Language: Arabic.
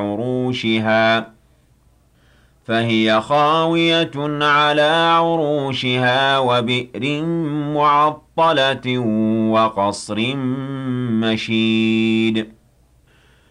عروشها فهي خاوية على عروشها وبئر معطلة وقصر مشيد